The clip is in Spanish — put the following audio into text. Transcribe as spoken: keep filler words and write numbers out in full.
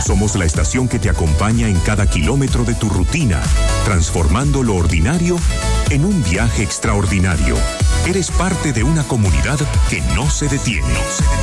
Somos la estación que te acompaña en cada kilómetro de tu rutina, transformando lo ordinario en un viaje extraordinario. Eres parte de una comunidad que no se detiene.